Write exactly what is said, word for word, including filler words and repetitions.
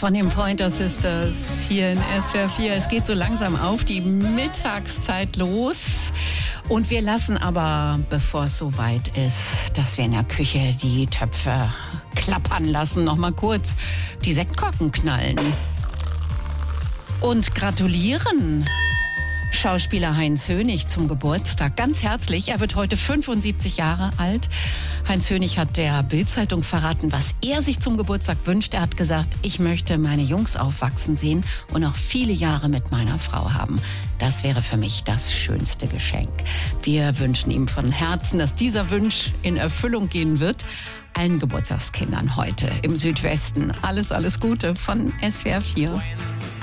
von den Pointer Sisters hier in S W R vier. Es geht so langsam auf die Mittagszeit los. Und wir lassen aber, bevor es soweit ist, dass wir in der Küche die Töpfe klappern lassen, noch mal kurz die Sektkorken knallen. Und gratulieren Schauspieler Heinz Hönig zum Geburtstag. Ganz herzlich. Er wird heute fünfundsiebzig Jahre alt. Heinz Hönig hat der Bild-Zeitung verraten, was er sich zum Geburtstag wünscht. Er hat gesagt, ich möchte meine Jungs aufwachsen sehen und noch viele Jahre mit meiner Frau haben. Das wäre für mich das schönste Geschenk. Wir wünschen ihm von Herzen, dass dieser Wunsch in Erfüllung gehen wird. Allen Geburtstagskindern heute im Südwesten alles, alles Gute von S W R vier.